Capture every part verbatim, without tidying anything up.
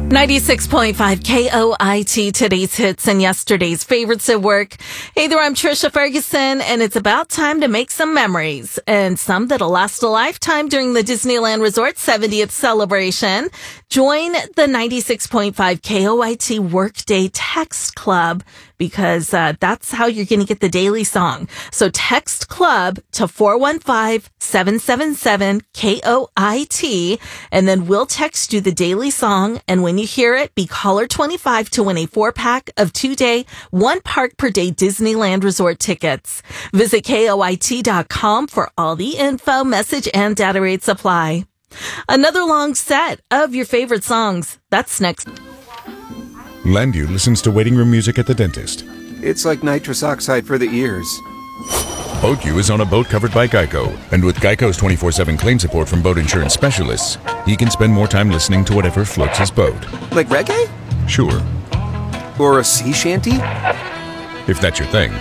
ninety-six point five K O I T, today's hits and yesterday's favorites at work. Hey there, I'm Trisha Ferguson, and it's about time to make some memories, and some that'll last a lifetime during the Disneyland Resort seventieth celebration. Join the ninety-six point five K O I T Workday Text Club, because uh, that's how you're going to get the daily song. So text club to four one five, seven seven seven, K O I T, and then we'll text you the daily song. And when you hear it, be caller twenty-five to win a four-pack of two-day, one-park-per-day Disneyland Resort tickets. Visit K O I T dot com for all the info, message, and data rates apply. Another long set of your favorite songs. That's next. Landu listens to waiting room music at the dentist. It's like nitrous oxide for the ears. BoatU is on a boat covered by Geico, and with Geico's twenty-four seven claim support from boat insurance specialists, he can spend more time listening to whatever floats his boat. Like reggae? Sure. Or a sea shanty? If that's your thing.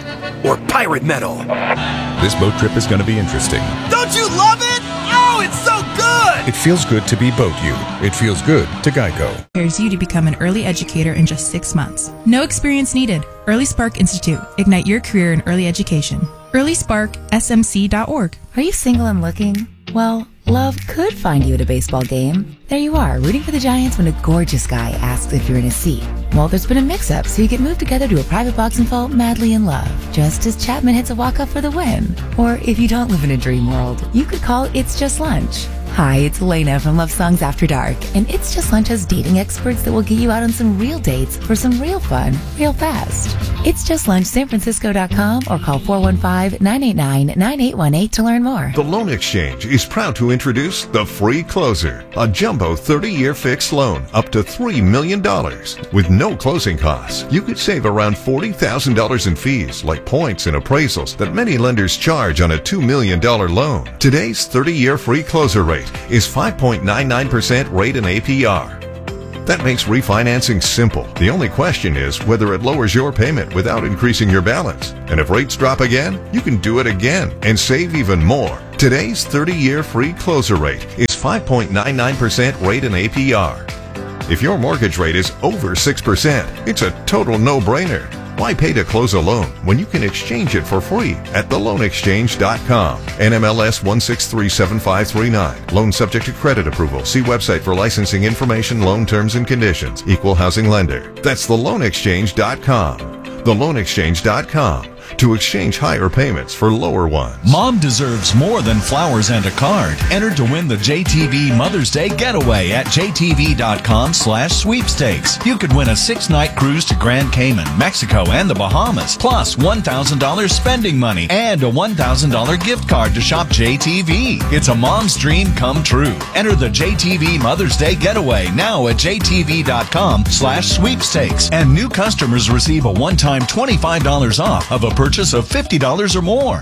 Or pirate metal? This boat trip is going to be interesting. Don't you love it? Oh, it's so good! It feels good to be BoatU. It feels good to Geico. Prepares you to become an early educator in just six months. No experience needed. Early Spark Institute. Ignite your career in early education. early spark s m c dot org. Are you single and looking? Well, love could find you at a baseball game. There you are, rooting for the Giants when a gorgeous guy asks if you're in a seat. Well, there's been a mix-up, so you get moved together to a private box and fall madly in love, just as Chapman hits a walk-up for the win. Or if you don't live in a dream world, you could call It's Just Lunch. Hi, it's Elena from Love Songs After Dark, and It's Just Lunch has dating experts that will get you out on some real dates for some real fun, real fast. It's Just Lunch San Francisco dot com or call four one five, nine eight nine, nine eight one eight to learn more. The Loan Exchange is proud to introduce the Free Closer, a jumbo thirty-year fixed loan up to three million dollars. With no closing costs, you could save around forty thousand dollars in fees like points and appraisals that many lenders charge on a two million dollars loan. Today's thirty-year Free Closer rate is five point nine nine percent rate and A P R. That makes refinancing simple. The only question is whether it lowers your payment without increasing your balance. And if rates drop again, you can do it again and save even more. Today's thirty-year Free Closer rate is five point nine nine percent rate and A P R. If your mortgage rate is over six percent, it's a total no-brainer. Why pay to close a loan when you can exchange it for free at the loan exchange dot com? N M L S one six three seven five three nine. Loan subject to credit approval. See website for licensing information, loan terms and conditions. Equal housing lender. That's the loan exchange dot com. the loan exchange dot com. To exchange higher payments for lower ones. Mom deserves more than flowers and a card. Enter to win the J T V Mother's Day Getaway at J T V dot com slash sweepstakes. You could win a six-night cruise to Grand Cayman, Mexico, and the Bahamas, plus one thousand dollars spending money and a one thousand dollars gift card to shop J T V. It's a mom's dream come true. Enter the J T V Mother's Day Getaway now at J T V dot com slash sweepstakes. And new customers receive a one-time twenty-five dollars off of a purchase of fifty dollars or more.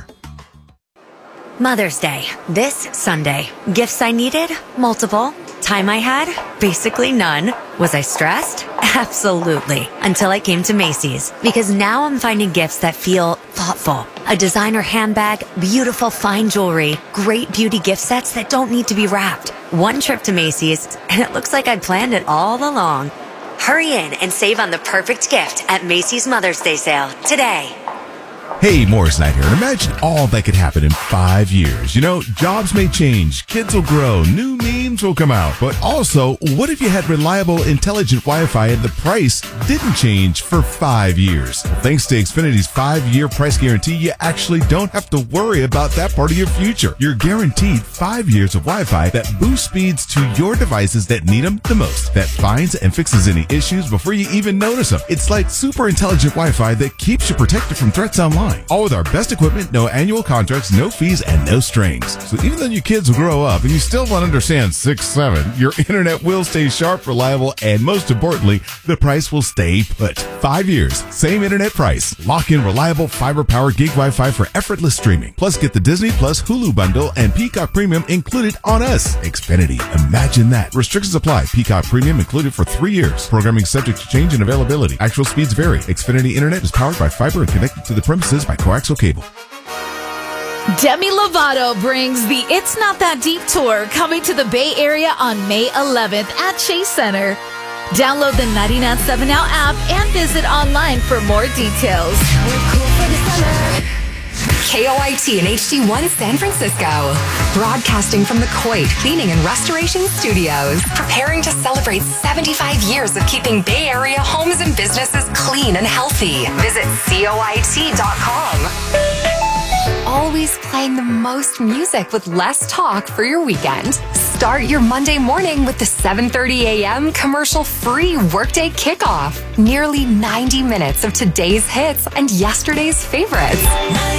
Mother's Day, this Sunday. Gifts I needed? Multiple. Time I had? Basically none. Was I stressed? Absolutely. Until I came to Macy's. Because now I'm finding gifts that feel thoughtful. A designer handbag, beautiful fine jewelry, great beauty gift sets that don't need to be wrapped. One trip to Macy's, and it looks like I planned it all along. Hurry in and save on the perfect gift at Macy's Mother's Day sale today. Hey, Morris Knight here, and imagine all that could happen in five years. You know, jobs may change, kids will grow, new memes will come out. But also, what if you had reliable, intelligent Wi-Fi and the price didn't change for five years? Well, thanks to Xfinity's five-year price guarantee, you actually don't have to worry about that part of your future. You're guaranteed five years of Wi-Fi that boosts speeds to your devices that need them the most, that finds and fixes any issues before you even notice them. It's like super intelligent Wi-Fi that keeps you protected from threats online. All with our best equipment, no annual contracts, no fees, and no strings. So even though your kids will grow up and you still won't understand six seven, your internet will stay sharp, reliable, and most importantly, the price will stay put. Five years, same internet price. Lock in reliable fiber-powered gig Wi-Fi for effortless streaming. Plus, get the Disney Plus Hulu bundle and Peacock Premium included on us. Xfinity, imagine that. Restrictions apply. Peacock Premium included for three years. Programming subject to change and availability. Actual speeds vary. Xfinity Internet is powered by fiber and connected to the premises by coaxial cable. Demi Lovato brings the It's Not That Deep tour, coming to the Bay Area on May eleventh at Chase Center. Download the ninety-nine point seven Now app and visit online for more details. We're cool for the summer. K O I T and H D one San Francisco. Broadcasting from the Coit Cleaning and Restoration Studios. Preparing to celebrate seventy-five years of keeping Bay Area homes and businesses clean and healthy. Visit coit dot com. Always playing the most music with less talk for your weekend. Start your Monday morning with the seven thirty a.m. commercial-free Workday Kickoff. Nearly ninety minutes of today's hits and yesterday's favorites.